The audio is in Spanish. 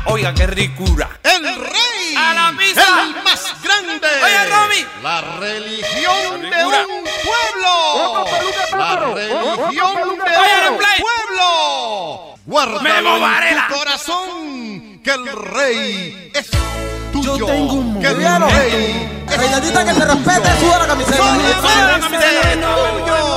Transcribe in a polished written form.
Oiga, qué ricura. El rey. A la misa. El más grande. Oye, Romy. La religión de un pueblo. La religión de un pueblo. Guárdalo en tu corazón, que el rey es tuyo. Yo tengo un que el modelo. rey es Reinadita, que se respete, suda la camiseta. solamente tuyo.